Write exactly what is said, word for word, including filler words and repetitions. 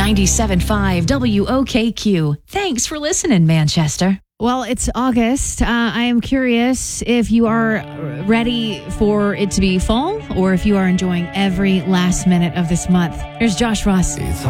ninety-seven point five W O K Q. Thanks for listening, Manchester. Well, it's August. Uh, I am curious if you are ready for it to be fall or if you are enjoying every last minute of this month. Here's Josh Ross. It's